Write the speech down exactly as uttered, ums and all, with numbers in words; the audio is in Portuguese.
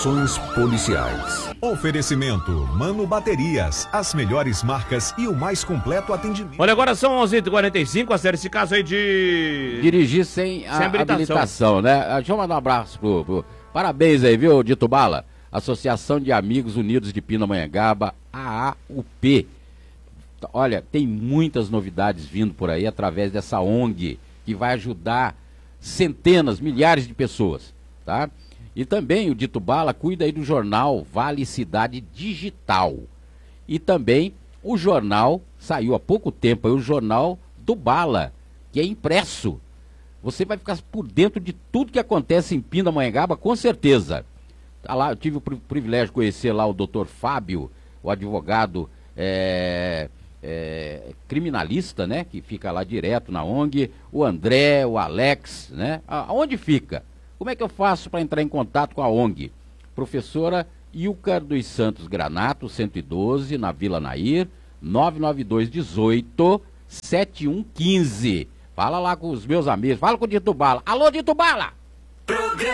Policiais. Oferecimento Mano Baterias, as melhores marcas e o mais completo atendimento. Olha, agora são onze e quarenta e cinco, acerta esse caso aí de... Dirigir sem, a, sem habilitação. habilitação, né? Deixa eu mandar um abraço pro, pro... Parabéns aí, viu, Dito Bala? Associação de Amigos Unidos de Pindamonhangaba, A A U P. Olha, tem muitas novidades vindo por aí através dessa O N G, que vai ajudar centenas, milhares de pessoas, tá? E também o Dito Bala cuida aí do jornal Vale Cidade Digital. E também o jornal, saiu há pouco tempo aí, o jornal do Bala, que é impresso. Você vai ficar por dentro de tudo que acontece em Pindamonhangaba, com certeza. Tá lá, eu tive o privilégio de conhecer lá o doutor Fábio, o advogado é, é, criminalista, né? Que fica lá direto na O N G, o André, o Alex, né? Aonde fica? Como é que eu faço para entrar em contato com a O N G? Professora Ilka dos Santos Granato, cento e doze, na Vila Nair, nove nove dois um oito, sete um um cinco. Fala lá com os meus amigos, fala com o Dito Bala. Alô, Dito Bala!